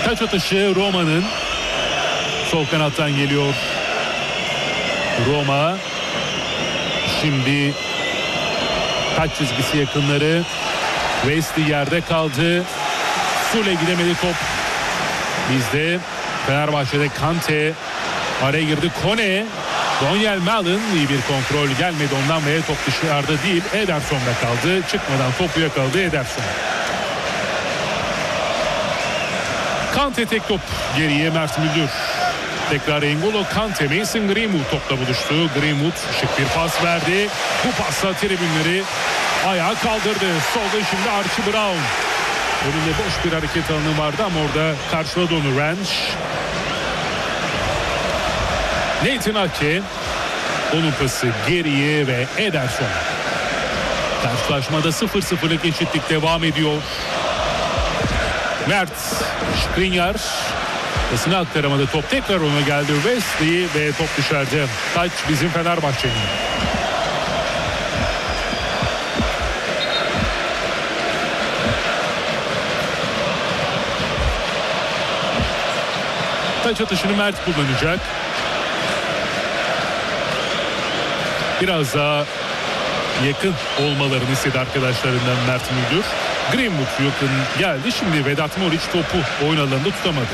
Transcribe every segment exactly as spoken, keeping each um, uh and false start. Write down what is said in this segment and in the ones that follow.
Taç atışı Roma'nın. Sol kanattan geliyor Roma. Şimdi taç çizgisi yakınları. Wesley yerde kaldı. Sule gidemedi top. Bizde Fenerbahçe'de Kante. Araya girdi Kone. Donyell Malen iyi bir kontrol gelmedi ondan ve top dışarıda değil. Ederson'da kaldı. Çıkmadan topu yakaladı Ederson. Kante tek top geriye Mert Müldür. Tekrar N'Golo Kante, Mason Greenwood topla buluştu. Greenwood şık bir pas verdi. Bu pasla tribünleri ayağa kaldırdı. Solda şimdi Archie Brown. Önünde boş bir hareket alanı vardı ama orada karşıladı onu Ranch. Nathan Ake. Onun pası geriye ve Ederson. Karşılaşmada sıfır sıfırlık eşitlik devam ediyor. Mert Skriniar pasını aktaramadı. Top tekrar ona geldi. Wesley ve top dışarıda. Taç bizim Fenerbahçe'nin. Taç atışını Mert kullanacak. Biraz daha yakın olmalarını istedi arkadaşlarından Mert Müldür. Greenwood yakın geldi. Şimdi Vedat Muriç topu oyun alanında tutamadı.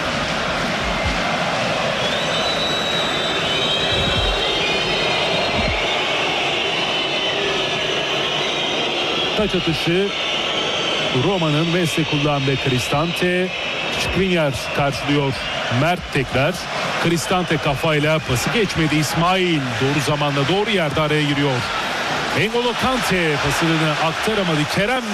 Taç atışı Roma'nın Wesley kullandı. Cristante. Skriniar karşılıyor. Mert tekrar. Cristante kafayla pası geçmedi. İsmail doğru zamanda doğru yerde araya giriyor. N'Golo Kante pasını aktaramadı. Kerem